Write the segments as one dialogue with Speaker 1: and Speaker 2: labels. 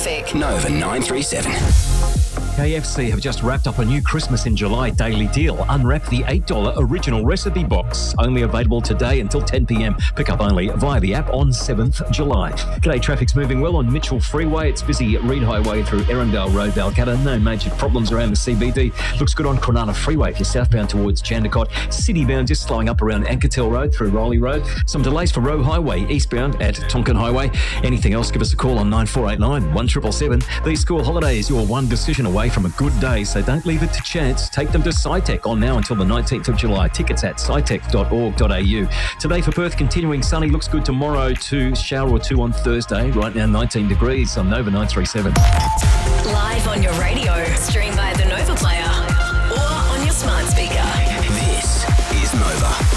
Speaker 1: traffic.
Speaker 2: Nova 937.
Speaker 3: KFC have just wrapped up a new Christmas in July daily deal. Unwrap the $8 original recipe box. Only available today until 10 p.m. Pick up only via the app on 7th July. G'day, traffic's moving well on Mitchell Freeway. It's busy at Reed Highway through Erindale Road, Balcatta. No major problems around the CBD. Looks good on Cronulla Freeway if you're southbound towards Jandakot. Citybound just slowing up around Ankertel Road through Rowley Road. Some delays for Roe Highway eastbound at Tonkin Highway. Anything else, give us a call on 9489 1777. These school holidays, you're one decision away from a good day, so don't leave it to chance. Take them to SciTech on now until the 19th of July. Tickets at scitech.org.au. Today for Perth, continuing sunny. Looks good tomorrow to shower or two on Thursday. Right now 19 degrees on Nova 937.
Speaker 1: Live on your radio. Stream via the Nova Player or on your smart speaker.
Speaker 2: This is Nova.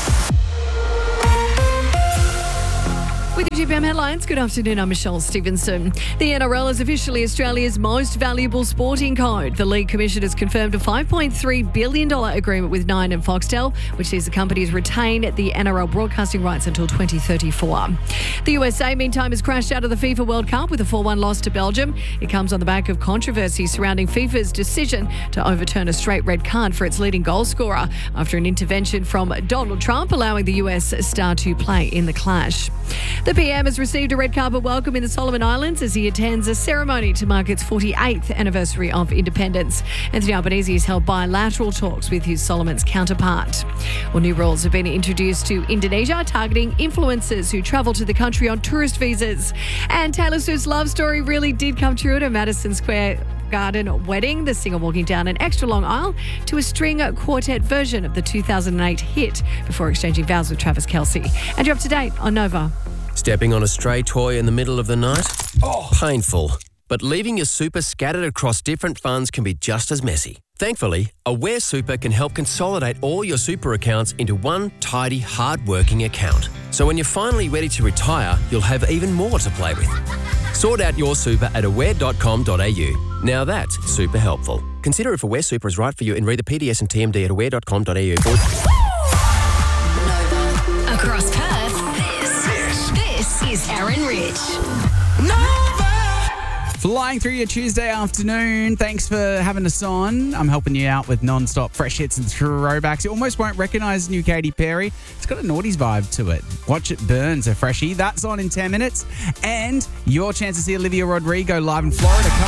Speaker 4: With your GPM headlines, good afternoon, I'm Michelle Stevenson. The NRL is officially Australia's most valuable sporting code. The League Commission has confirmed a $5.3 billion agreement with Nine and Foxtel, which sees the companies retain the NRL broadcasting rights until 2034. The USA, meantime, has crashed out of the FIFA World Cup with a 4-1 loss to Belgium. It comes on the back of controversy surrounding FIFA's decision to overturn a straight red card for its leading goal scorer after an intervention from Donald Trump, allowing the US star to play in the clash. The PM has received a red carpet welcome in the Solomon Islands as he attends a ceremony to mark its 48th anniversary of independence. Anthony Albanese has held bilateral talks with his Solomon's counterpart. Well, new rules have been introduced to Indonesia targeting influencers who travel to the country on tourist visas. And Taylor Swift's love story really did come true at a Madison Square Garden wedding, the singer walking down an extra long aisle to a string quartet version of the 2008 hit before exchanging vows with Travis Kelce. And you're up to date on Nova.
Speaker 5: Stepping on a stray toy in the middle of the night? Painful. But leaving your super scattered across different funds can be just as messy. Thankfully, Aware Super can help consolidate all your super accounts into one tidy, hard-working account. So when you're finally ready to retire, you'll have even more to play with. Sort out your super at aware.com.au. Now that's super helpful. Consider if Aware Super is right for you and read the PDS and TMD at aware.com.au.
Speaker 1: Across Perth, this is Aaron Rich.
Speaker 6: Flying through your Tuesday afternoon. Thanks for having us on. I'm helping you out with non-stop fresh hits and throwbacks. You almost won't recognise new Katy Perry. It's got a noughties vibe to it. Watch It Burns, a freshie. That's on in 10 minutes. And your chance to see Olivia Rodrigo live in Florida.